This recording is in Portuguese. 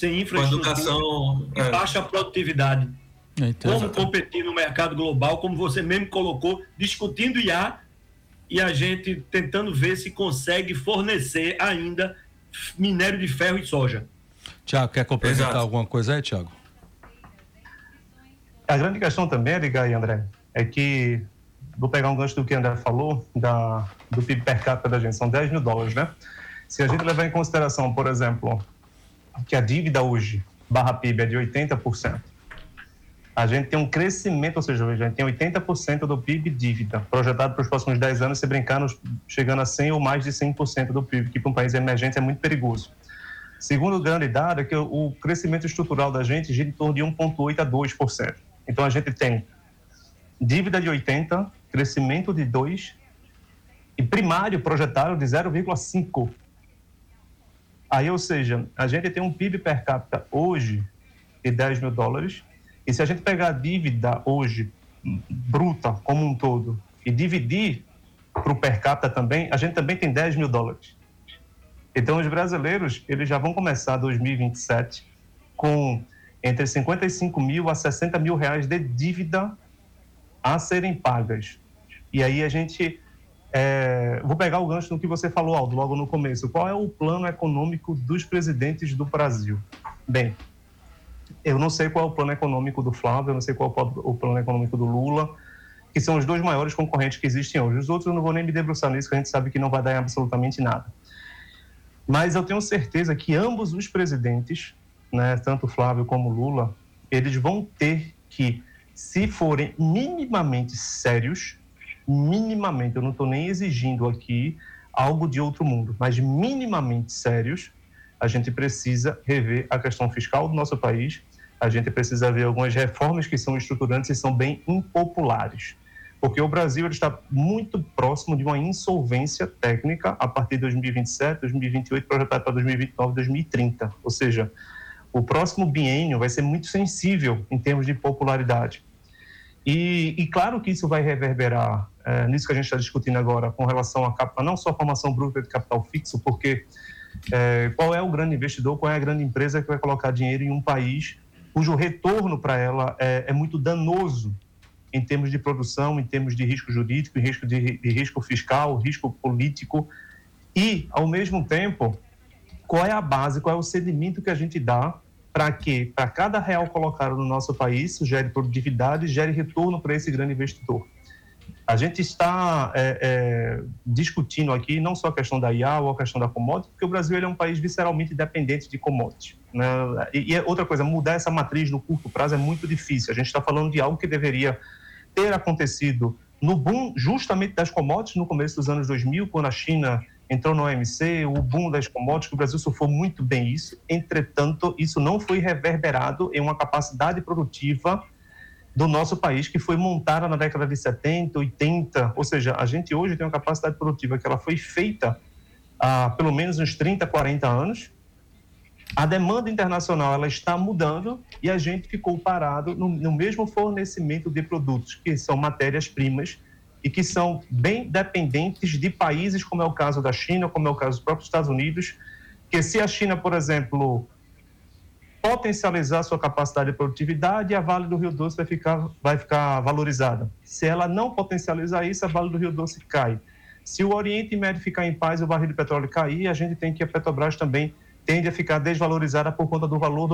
sem Com a infraestrutura, educação, e baixa produtividade. Então, Como competir no mercado global, como você mesmo colocou, discutindo IA, e a gente tentando ver se consegue fornecer ainda minério de ferro e soja. Tiago, quer complementar alguma coisa aí, Tiago? A grande questão também, Edgar e André, é que, vou pegar um gancho do que o André falou, do PIB per capita da gente, são $10 mil, né? Se a gente levar em consideração, por exemplo, que a dívida hoje, barra PIB, é de 80%, a gente tem um crescimento, ou seja, a gente tem 80% do PIB dívida, projetado para os próximos 10 anos, se brincar, chegando a 100% ou mais de 100% do PIB, que para um país emergente é muito perigoso. Segundo grande dado é que o crescimento estrutural da gente gira em torno de 1,8% a 2%. Então, a gente tem dívida de 80%, crescimento de 2% e primário projetado de 0,5%. Aí, ou seja, a gente tem um PIB per capita hoje de $10 mil, e se a gente pegar a dívida hoje bruta como um todo e dividir para o per capita também, a gente também tem $10 mil. Então, os brasileiros, eles já vão começar 2027 com entre 55 mil a 60 mil reais de dívida a serem pagas. E aí a gente... vou pegar o gancho no que você falou, Aldo, logo no começo. Qual é o plano econômico dos presidentes do Brasil? Bem, eu não sei qual é o plano econômico do Flávio, eu não sei qual é o plano econômico do Lula, que são os dois maiores concorrentes que existem hoje. Os outros eu não vou nem me debruçar nisso, que a gente sabe que não vai dar em absolutamente nada. Mas eu tenho certeza que ambos os presidentes, né, tanto Flávio como Lula, eles vão ter que, se forem minimamente sérios, minimamente, eu não estou nem exigindo aqui algo de outro mundo, mas minimamente sérios, a gente precisa rever a questão fiscal do nosso país, a gente precisa ver algumas reformas que são estruturantes e são bem impopulares. Porque o Brasil ele está muito próximo de uma insolvência técnica a partir de 2027, 2028, projetado para 2029, 2030. Ou seja, o próximo biênio vai ser muito sensível em termos de popularidade. E claro que isso vai reverberar nisso que a gente está discutindo agora com relação a não só a formação bruta de capital fixo, porque qual é o grande investidor, qual é a grande empresa que vai colocar dinheiro em um país cujo retorno para ela é muito danoso em termos de produção, em termos de risco jurídico, em risco de risco fiscal, risco político e, ao mesmo tempo, qual é a base, qual é o sedimento que a gente dá para que, para cada real colocado no nosso país, isso gere produtividade, gere retorno para esse grande investidor. A gente está discutindo aqui não só a questão da IA ou a questão da commodity, porque o Brasil ele é um país visceralmente dependente de commodity, né? E outra coisa, mudar essa matriz no curto prazo é muito difícil. A gente está falando de algo que deveria ter acontecido no boom justamente das commodities no começo dos anos 2000, quando a China entrou no OMC, o boom das commodities, que o Brasil surfou muito bem isso. Entretanto, isso não foi reverberado em uma capacidade produtiva do nosso país, que foi montada na década de 70, 80, ou seja, a gente hoje tem uma capacidade produtiva que ela foi feita há pelo menos uns 30, 40 anos. A demanda internacional ela está mudando e a gente ficou parado no mesmo fornecimento de produtos, que são matérias-primas e que são bem dependentes de países, como é o caso da China, como é o caso dos próprios Estados Unidos, que se a China, por exemplo, potencializar sua capacidade de produtividade, a Vale do Rio Doce vai ficar valorizada. Se ela não potencializar isso, a Vale do Rio Doce cai. Se o Oriente Médio ficar em paz e o barril de petróleo cair, a gente tem que a Petrobras também tende a ficar desvalorizada por conta do valor do